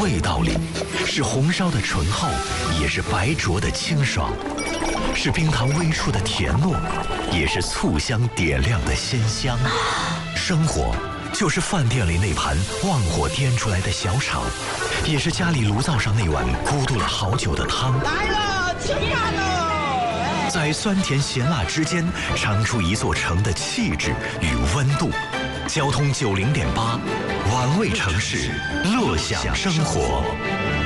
味道里，是红烧的醇厚，也是白灼的清爽，是冰糖微出的甜糯，也是醋香点亮的鲜香。生活就是饭店里那盘旺火颠出来的小炒，也是家里炉灶上那碗咕嘟了好久的汤。 来了，吃饭喽！ 在酸甜咸辣之间，尝出一座城的气质与温度。交通90.8，玩味城市，乐享生活。